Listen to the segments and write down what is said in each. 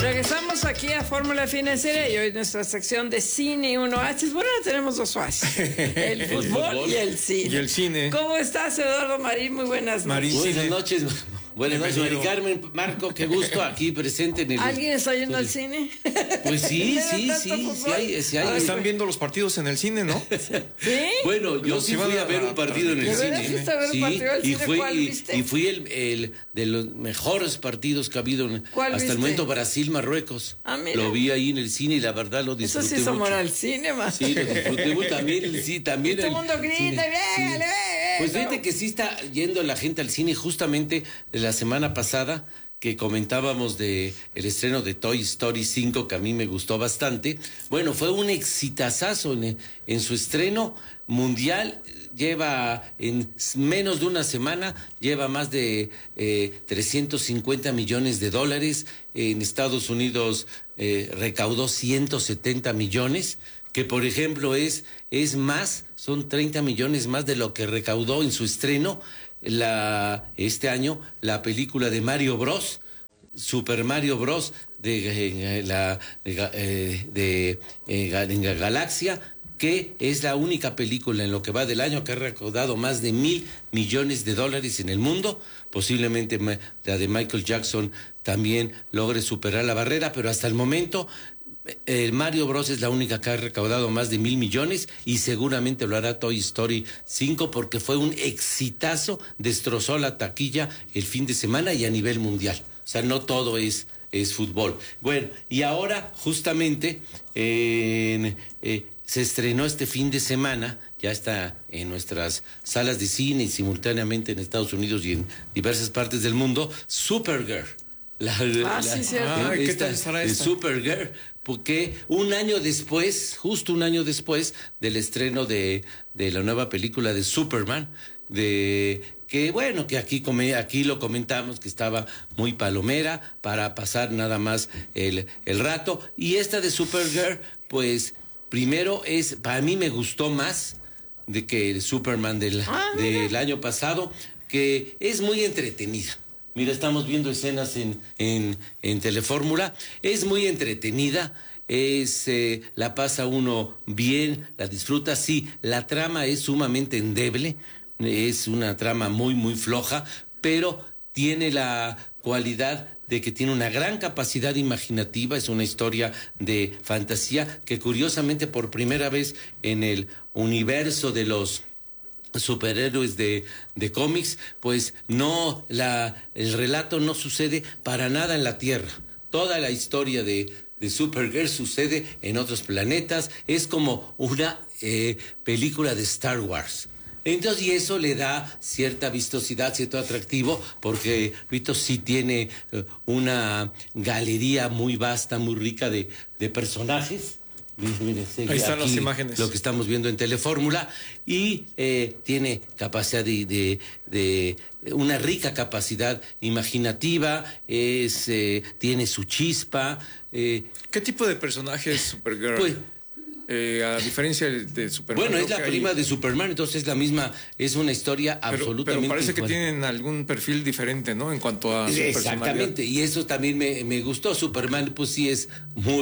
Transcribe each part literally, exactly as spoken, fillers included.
Regresamos aquí a Fórmula Financiera y hoy nuestra sección de cine y un oasis. Bueno, tenemos dos oasis, el fútbol, el fútbol y el cine. Y el cine. ¿Cómo estás, Eduardo Marín? Muy buenas noches. Marín, buenas noches. Buenas noches, Mari Carmen, Marco, qué gusto aquí presente en el... ¿Alguien está yendo al cine? Pues sí, sí, sí, sí hay, sí hay. Están viendo los partidos en el cine, ¿no? ¿Sí? Bueno, yo sí fui a ver un partido en el cine. ¿Fuiste a ver un partido en el y cine? fui, ¿Cuál y, viste? y fui el, el de los mejores partidos que ha habido en, hasta viste? el momento, Brasil-Marruecos. Ah, mira. Lo vi ahí en el cine y la verdad lo disfruté Eso sí mucho. somos al cine, más. Sí, lo disfruté mucho también, sí, también. Y todo el mundo grita, cine. ¡véale, Sí. Pues fíjate que sí está yendo la gente al cine. Justamente la semana pasada que comentábamos de el estreno de Toy Story cinco, que a mí me gustó bastante. Bueno, fue un exitazazo en, en su estreno mundial. Lleva en menos de una semana, lleva más de eh, trescientos cincuenta millones de dólares. En Estados Unidos eh, recaudó ciento setenta millones, que por ejemplo es, es más, son treinta millones más de lo que recaudó en su estreno la este año la película de Mario Bros, Super Mario Bros de, eh, la, de, eh, de eh, Galaxia, que es la única película en lo que va del año que ha recaudado más de mil millones de dólares en el mundo. Posiblemente la de Michael Jackson también logre superar la barrera, pero hasta el momento el Mario Bros es la única que ha recaudado más de mil millones y seguramente lo hará Toy Story cinco porque fue un exitazo, destrozó la taquilla el fin de semana y a nivel mundial. O sea, no todo es, es fútbol. Bueno, y ahora justamente eh, eh, se estrenó este fin de semana, ya está en nuestras salas de cine y simultáneamente en Estados Unidos y en diversas partes del mundo, Supergirl. La, ah, la, sí, cierto. Ah, esta, ¿qué tal estará esta? Supergirl, porque un año después, justo un año después del estreno de, de la nueva película de Superman, de que bueno, que aquí, come, aquí lo comentamos, que estaba muy palomera para pasar nada más el, el rato, y esta de Supergirl, pues primero es, para mí me gustó más de que el Superman del, ah, del año pasado, que es muy entretenida. Mira, estamos viendo escenas en, en, en Telefórmula. Es muy entretenida, es eh, la pasa uno bien, la disfruta. Sí, la trama es sumamente endeble, es una trama muy, muy floja, pero tiene la cualidad de que tiene una gran capacidad imaginativa. Es una historia de fantasía que curiosamente por primera vez en el universo de los superhéroes de, de cómics, pues no, la, el relato no sucede para nada en la Tierra. Toda la historia de, de Supergirl sucede en otros planetas, es como una eh, película de Star Wars. Entonces, y eso le da cierta vistosidad, cierto atractivo, porque Vito sí tiene eh, una galería muy vasta, muy rica de, de personajes. Miren, ahí están las imágenes. Lo que estamos viendo en Telefórmula, y eh, tiene capacidad de, de, de una rica capacidad imaginativa, es eh, tiene su chispa. Eh, ¿Qué tipo de personaje es Supergirl? Pues, Eh, a diferencia de Superman. bueno, es la hay... prima de Superman, entonces es la misma, es una historia pero, absolutamente pero parece igual. que tienen algún perfil diferente, ¿no? En cuanto a su exactamente, y eso también me, me gustó. Superman, pues sí es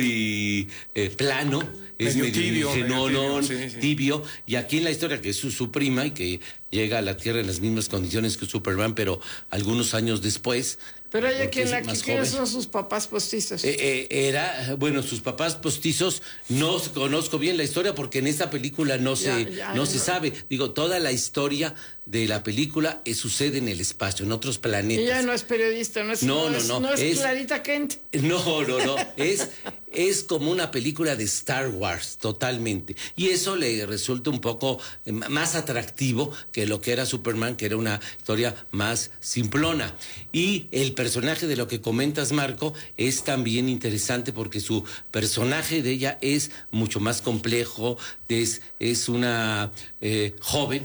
muy eh, plano, es medio, medio tibio, ingenonón, medio tibio, sí, sí. tibio, y aquí en la historia, que es su, su prima y que llega a la Tierra en las mismas condiciones que Superman, pero algunos años después. Pero hay aquí en la más ¿quiénes joven. son sus papás postizos? Eh, eh, era, bueno, sus papás postizos, no conozco bien la historia porque en esta película no se, Ya, ya, no ya. se sabe. Digo, toda la historia de la película eh, sucede en el espacio, en otros planetas. Ella no es periodista, no es, No, no, no, es, no, no es, es- Clarita Kent. No, no, no, es, es como una película de Star Wars, totalmente. Y eso le resulta un poco eh, más atractivo que lo que era Superman, que era una historia más simplona. Y el personaje de lo que comentas, Marco, es también interesante porque su personaje de ella es mucho más complejo, es, es una eh, joven,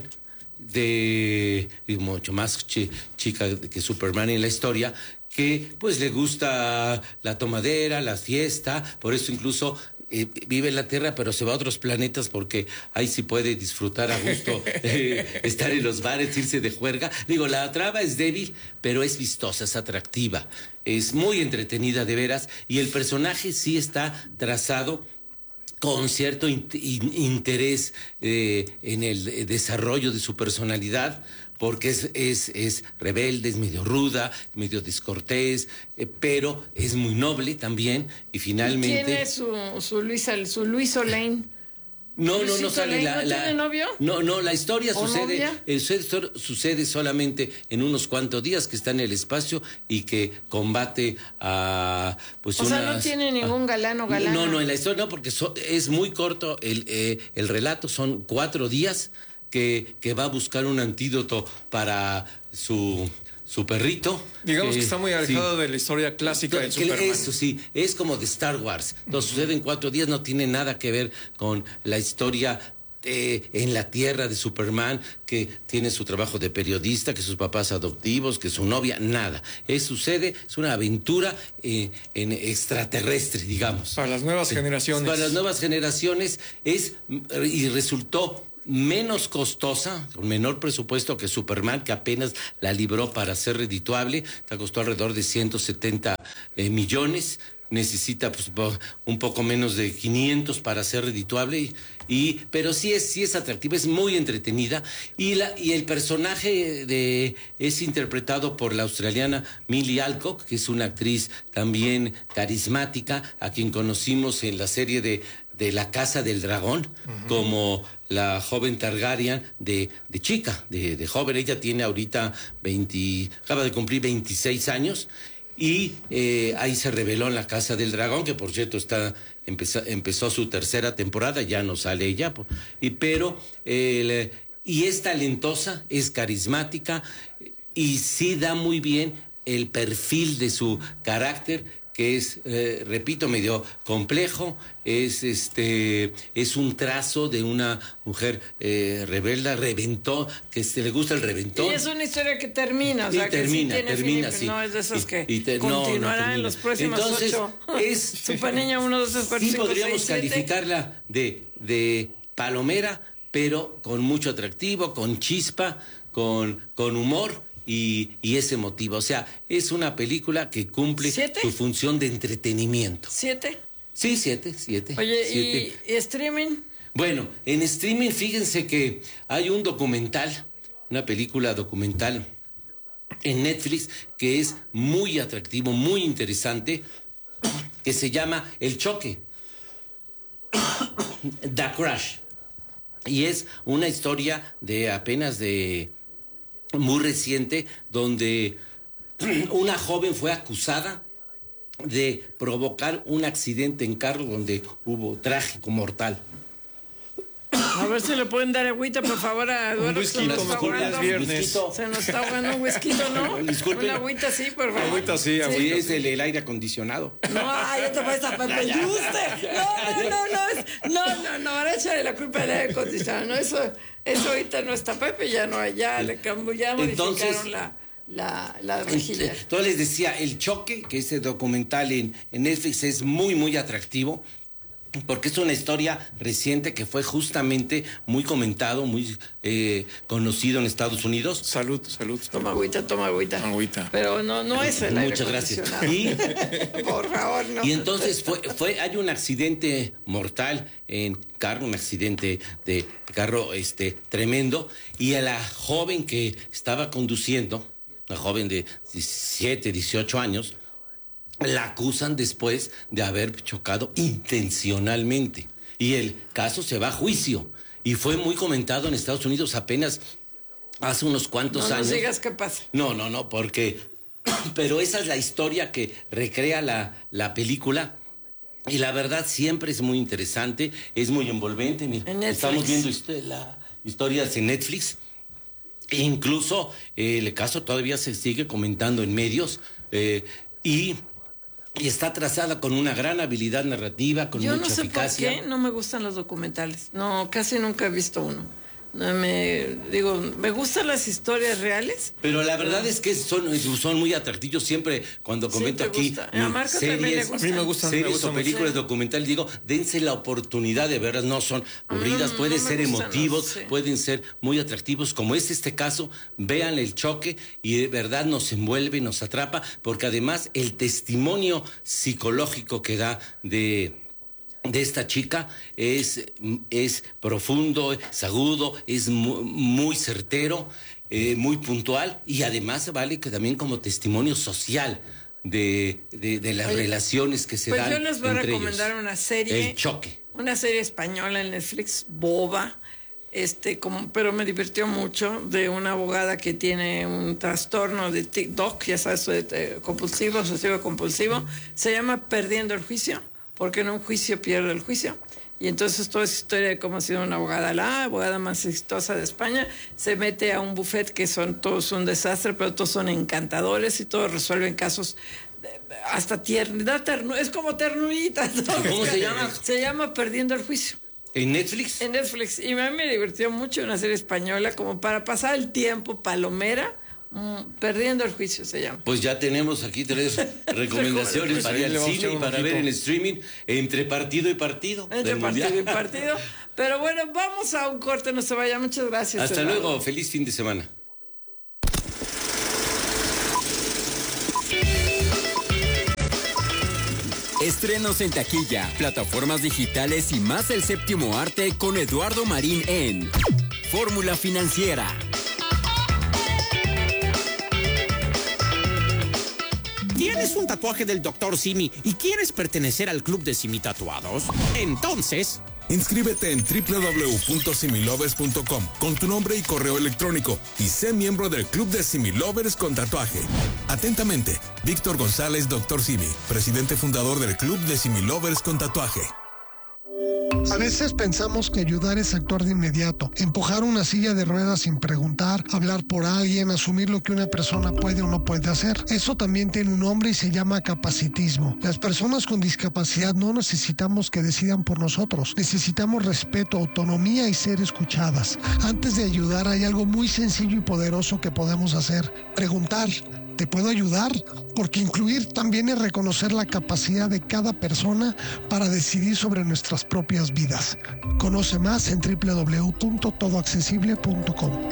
de y mucho más chi, chica que Superman en la historia, que pues le gusta la tomadera, la fiesta, por eso incluso eh, vive en la Tierra, pero se va a otros planetas porque ahí sí puede disfrutar a gusto, eh, estar en los bares, irse de juerga. Digo, la trama es débil, pero es vistosa, es atractiva, es muy entretenida de veras, y el personaje sí está trazado con cierto in- in- interés eh, en el desarrollo de su personalidad, porque es, es, es rebelde, es medio ruda, medio descortés, eh, pero es muy noble también, y finalmente... ¿Quién es su, su Luis, su Luis Olain? No, no, no Luisito sale Lane, la, ¿no la... tiene novio? No, no, la historia ¿O sucede, novia? el suceso sucede solamente en unos cuantos días, que está en el espacio y que combate a... pues O sea, unas- no tiene ningún galán o a- galana. No, no, en la historia no, porque so- es muy corto el, eh, el relato, son cuatro días que, que va a buscar un antídoto para su... su perrito. Digamos eh, que está muy alejado sí. de la historia clásica del Que Superman. Eso sí, es como de Star Wars. Lo sucede en cuatro días, no tiene nada que ver con la historia eh, en la tierra de Superman, que tiene su trabajo de periodista, que sus papás adoptivos, que su novia, nada. Es sucede, es una aventura eh, en extraterrestre, digamos. Para las nuevas Sí. generaciones. Para las nuevas generaciones es y resultó menos costosa, con menor presupuesto que Superman, que apenas la libró para ser redituable, te costó alrededor de ciento setenta eh, millones, necesita pues, un poco menos de quinientos para ser redituable, y, y, pero sí es, sí es atractiva, es muy entretenida, y, la, y el personaje de, es interpretado por la australiana Millie Alcock, que es una actriz también carismática, a quien conocimos en la serie de de La Casa del Dragón, uh-huh. como la joven Targaryen de, de chica, de, de joven. Ella tiene ahorita veinte, acaba de cumplir veintiséis años, y eh, ahí se reveló en La Casa del Dragón, que por cierto está empezó, empezó su tercera temporada, ya no sale ella, y, pero el, y es talentosa, es carismática, y sí da muy bien el perfil de su carácter, que es, eh, repito, medio complejo, es este es un trazo de una mujer eh, rebelde, reventó, que se le gusta el reventón. Y es una historia que termina, o sea, y termina, que sí tiene termina, fin, sí. no es de esas Y- que y te- no, no continuará termina. en los próximos Entonces, ocho. es Super Niña uno, dos, tres, cuatro, sí cinco, podríamos seis, siete. calificarla de, de palomera, pero con mucho atractivo, con chispa, con, con humor. Y, y es emotiva, o sea, es una película que cumple ¿Siete? su función de entretenimiento. ¿Siete? Sí, siete, siete. Oye, siete. ¿y, y streaming? Bueno, en streaming fíjense que hay un documental, una película documental en Netflix que es muy atractivo, muy interesante, que se llama El Choque, The Crash. Y es una historia de apenas de muy reciente, donde una joven fue acusada de provocar un accidente en carro donde hubo trágico mortal. A ver si le pueden dar agüita, por favor, a Eduardo. whisky, se nos está mejor ahogando. los viernes. Se nos está ahogando un whisky, ¿no? Disculpen. Una agüita, sí, por favor. Agüita, sí, Sí, agüita. es el, el aire acondicionado. No, ay, ya te vas a Pepe Yuste. No, no, no, no, es- no, no, no, ahora échale la culpa al aire acondicionado. No, eso, eso ahorita no está Pepe, ya no, ya le cambió, ya Entonces- modificaron la, la, la rejilla. Entonces les decía, El Choque, que ese documental en, en Netflix es muy, muy atractivo, porque es una historia reciente que fue justamente muy comentado, muy eh, conocido en Estados Unidos. Salud, salud. Toma agüita, toma agüita. Agüita. Pero no, no es el aire Muchas gracias. acondicionado. Y, Por favor, no. y entonces fue, fue, hay un accidente mortal en carro, un accidente de carro este, tremendo, y a la joven que estaba conduciendo, una joven de diecisiete, dieciocho años, la acusan después de haber chocado intencionalmente. Y el caso se va a juicio. Y fue muy comentado en Estados Unidos apenas hace unos cuantos No años. nos digas qué pasa. No, no, no, porque... Pero esa es la historia que recrea la, la película. Y la verdad siempre es muy interesante, es muy envolvente. Mira, En Netflix. estamos viendo hist- la historias en Netflix. E incluso eh, el caso todavía se sigue comentando en medios. eh, y... Y está trazada con una gran habilidad narrativa, con Yo mucha no sé eficacia. por qué no me gustan los documentales. No, casi nunca he visto uno. Me, digo, me gustan las historias reales. Pero la verdad es que son, son muy atractivos siempre cuando comento Sí, te aquí gusta. A Marco también le series, gusta. A mí me gustan, me series gustan o mucho. películas documentales. Digo, dense la oportunidad de verlas, no son aburridas, no, pueden no me ser gustan, emotivos, no, sí. pueden ser muy atractivos, como es este caso. Vean el choque y de verdad nos envuelve, nos atrapa, porque además el testimonio psicológico que da de... de esta chica es, es profundo, es agudo, es muy, muy certero, eh, muy puntual, y además vale que también como testimonio social de, de, de las Oye, relaciones que se pues dan yo les voy a entre recomendar ellos. una serie. El choque. Una serie española en Netflix, boba, este, como, pero me divirtió mucho, de una abogada que tiene un trastorno de TikTok, ya sabes, de, de, compulsivo, obsesivo compulsivo. Se llama Perdiendo el Juicio, porque en un juicio pierde el juicio. Y entonces toda esa historia de cómo ha sido una abogada, la abogada más exitosa de España, se mete a un buffet que son todos un desastre, pero todos son encantadores y todos resuelven casos de, de, hasta tierna, ternu, es como ternurita. ¿No? ¿Cómo se llama? Se llama Perdiendo el Juicio. ¿En Netflix? En Netflix. Y a mí me divirtió mucho una serie española como para pasar el tiempo, palomera. Mm, Perdiendo el Juicio se llama. Pues ya tenemos aquí tres recomendaciones para ir al cine y para ver en streaming entre partido y partido. Entre partido y partido. Pero bueno, vamos a un corte, no se vaya. Muchas gracias. Hasta Eduardo. luego, feliz fin de semana. Estrenos en taquilla, plataformas digitales y más del séptimo arte con Eduardo Marín en Fórmula Financiera. ¿Tienes un tatuaje del doctor Simi y quieres pertenecer al club de Simi Tatuados? Entonces... inscríbete en doble u doble u doble u punto similovers punto com con tu nombre y correo electrónico y sé miembro del Club de Similovers con tatuaje. Atentamente, Víctor González, doctor Simi, presidente fundador del Club de Similovers con tatuaje. A veces pensamos que ayudar es actuar de inmediato, empujar una silla de ruedas sin preguntar, hablar por alguien, asumir lo que una persona puede o no puede hacer. Eso también tiene un nombre y se llama capacitismo. Las personas con discapacidad no necesitamos que decidan por nosotros. Necesitamos respeto, autonomía y ser escuchadas. Antes de ayudar hay algo muy sencillo y poderoso que podemos hacer. Preguntar. ¿Te puedo ayudar? Porque incluir también es reconocer la capacidad de cada persona para decidir sobre nuestras propias vidas. Conoce más en doble u doble u doble u punto todo accesible punto com.